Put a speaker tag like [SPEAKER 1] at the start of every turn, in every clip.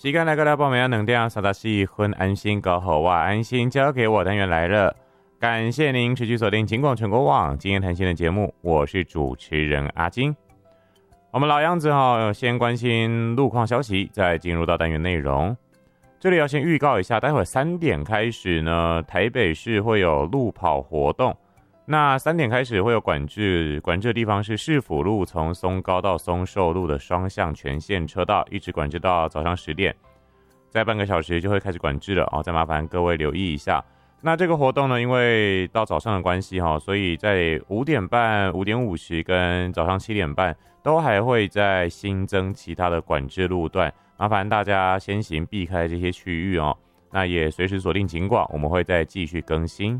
[SPEAKER 1] 时间来到了报名能量34分安心搞好哇，安心交给我单元来了。感谢您持续锁定警广全国网今天谈心的节目，我是主持人阿金。我们老样子先关心路况消息，再进入到单元内容。这里要先预告一下，待会3点开始呢，台北市会有路跑活动。那3点开始会有管制的地方是市府路从松高到松寿路的双向全线车道，一直管制到早上10点，在半个小时就会开始管制了再麻烦各位留意一下。那这个活动呢，因为到早上的关系所以在5点半、5点50跟早上7点半都还会再新增其他的管制路段，麻烦大家先行避开这些区域那也随时锁定警广，我们会再继续更新。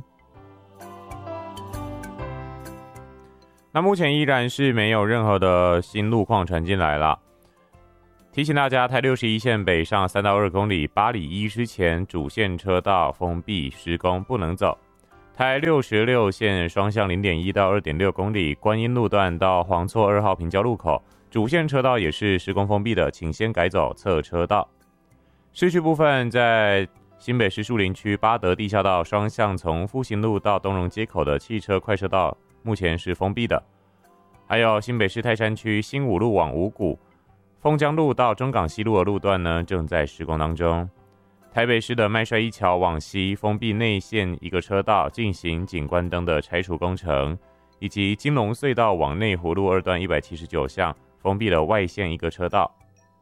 [SPEAKER 1] 那目前依然是没有任何的新路况传进来了。提醒大家，台61线北上3到2公里8里1之前主线车道封闭施工不能走。台66线双向 0.1 到 2.6 公里观音路段到黄厝2号平交路口主线车道也是施工封闭的，请先改走侧车道。市区部分在新北市树林区八德地下道双向从复兴路到东荣街口的汽车快车道目前是封闭的，还有新北市泰山区新武路往五股、丰江路到中港西路的路段呢正在施工当中。台北市的麦帅一桥往西封闭内线一个车道进行景观灯的拆除工程，以及金龙隧道往内湖路2段179巷封闭了外线一个车道。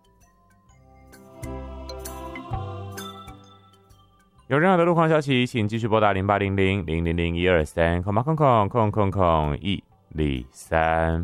[SPEAKER 1] 有任何的路况消息，请继续拨打0800000123023。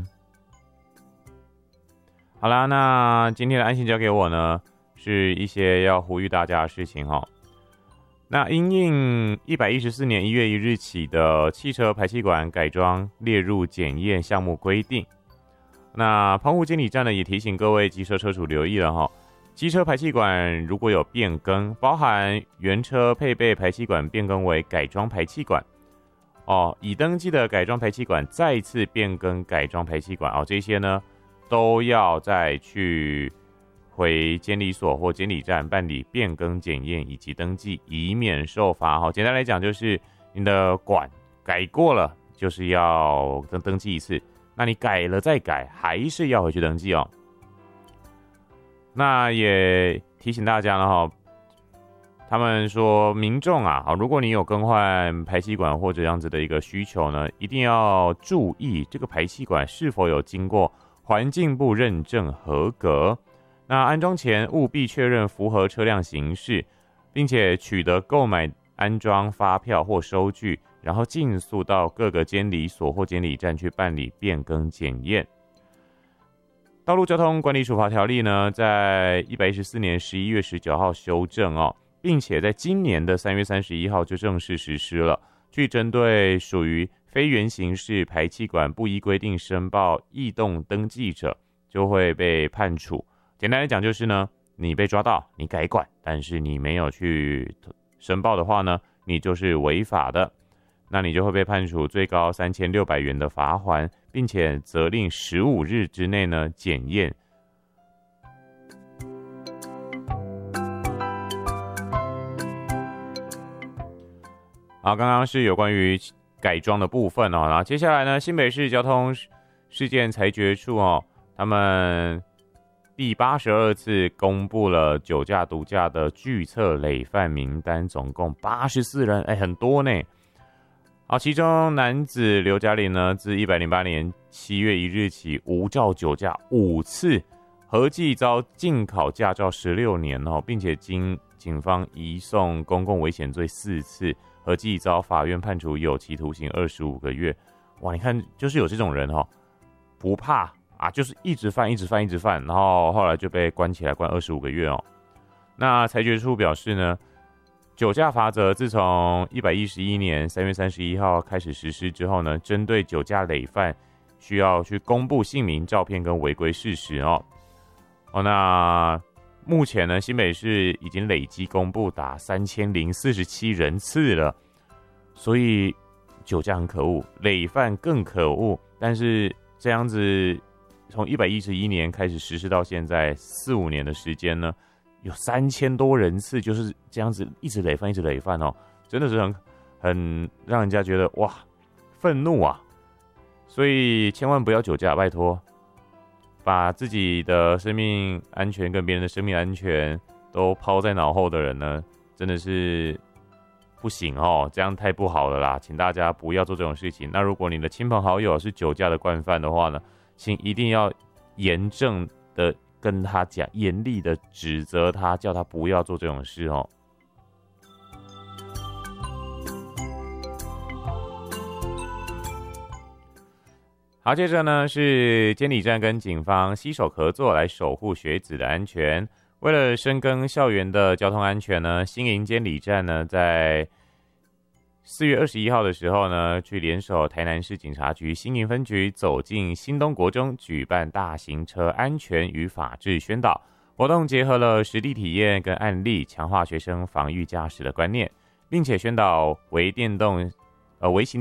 [SPEAKER 1] 好啦，那今天的安心交给我呢，是一些要呼吁大家的事情那因应114年1月1日起的汽车排气管改装列入检验项目规定，那澎湖监理站呢也提醒各位机车车主留意了机车排气管如果有变更，包含原车配备排气管变更为改装排气管已登记的改装排气管再次变更改装排气管这些呢都要再去回监理所或监理站办理变更检验以及登记，以免受罚简单来讲就是你的管改过了就是要登记一次，那你改了再改还是要回去登记那也提醒大家了他们说民众如果你有更换排气管或者这样子的一个需求呢，一定要注意这个排气管是否有经过环境部认证合格。那安装前务必确认符合车辆形式，并且取得购买安装发票或收据，然后尽速到各个监理所或监理站去办理变更检验。道路交通管理处罚条例呢，在114年11月19号修正并且在今年的3月31号就正式实施了。据针对属于非原形式排气管不依规定申报异动登记者，就会被判处。简单来讲就是呢，你被抓到你改管，但是你没有去申报的话呢，你就是违法的，那你就会被判处最高3600元的罚锾，并且责令15日之内呢检验。好，刚刚是有关于改装的部分然后接下来呢，新北市交通事件裁决处他们第82次公布了酒驾毒驾的拒测累犯名单，总共84人，很多呢。好，其中男子刘嘉玲呢，自108年7月1日起无照酒驾5次，合计遭禁考驾照16年并且经警方移送公共危险罪4次，合计遭法院判处有期徒刑25个月。哇，你看，就是有这种人不怕就是一直犯，然后后来就被关起来，关25个月那裁决处表示呢，酒驾罚则自从111年3月31号开始实施之后呢，针对酒驾累犯需要去公布姓名、照片跟违规事实那目前呢，新北市已经累积公布达3047人次了，所以酒驾很可恶，累犯更可恶。但是这样子从111年开始实施到现在4-5年的时间呢， 有3000多人次就是这样子一直累犯哦，真的是很让人家觉得哇愤怒啊！所以千万不要酒驾，拜托，把自己的生命安全跟别人的生命安全都抛在脑后的人呢，真的是不行哦，这样太不好了啦，请大家不要做这种事情。那如果你的亲朋好友是酒驾的惯犯的话呢，请一定要严正的跟他讲，严厉的指责他，叫他不要做这种事哦。好，接着呢是监理站跟警方携手合作来守护学子的安全。为了深耕校园的交通安全呢，新营监理站呢在4月21号的时候呢，去联手台南市警察局新营分局走进新东国中，举办大型车安全与法治宣导活动，结合了实地体验跟案例，强化学生防御驾驶的观念，并且宣导微行